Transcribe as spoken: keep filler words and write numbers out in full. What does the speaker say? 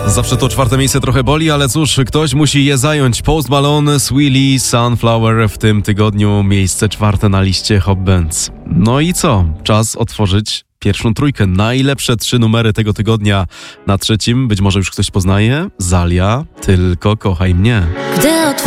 Zawsze to czwarte miejsce trochę boli, ale cóż, ktoś musi je zająć. Post Malone, Swilly, Sunflower w tym tygodniu miejsce czwarte na liście Hot Bands. No i co? Czas otworzyć pierwszą trójkę. Najlepsze trzy numery tego tygodnia. Na trzecim, być może już ktoś poznaje, Zalia, Tylko kochaj mnie. Gdy